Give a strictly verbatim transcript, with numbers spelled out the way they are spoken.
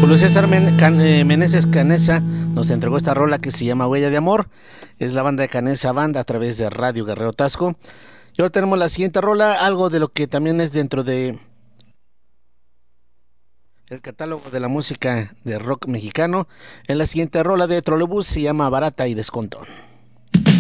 Julio César Men Can eh, Meneses Canesa nos entregó esta rola que se llama Huella de Amor. Es la banda de Canesa Banda a través de Radio Guerrero Tasco. Y ahora tenemos la siguiente rola, algo de lo que también es dentro de el catálogo de la música de rock mexicano. En la siguiente rola de Trolebús se llama Barata y Descontón.